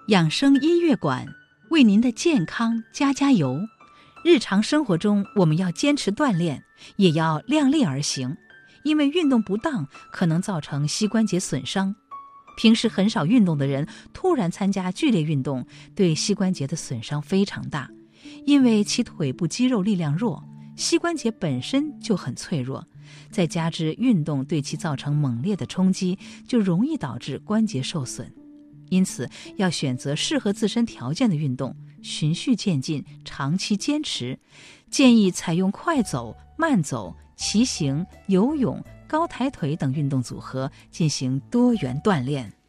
养生音乐馆为您的健康加油。日常生活中我们要坚持锻炼，也要量力而行，因为运动不当可能造成膝关节损伤。平时很少运动的人突然参加剧烈运动，对膝关节的损伤非常大，因为其腿部肌肉力量弱，膝关节本身就很脆弱，再加之运动对其造成猛烈的冲击，就容易导致关节受损。因此要选择适合自身条件的运动，循序渐进，长期坚持。建议采用快走、慢走、骑行、游泳、高抬腿等运动组合进行多元锻炼。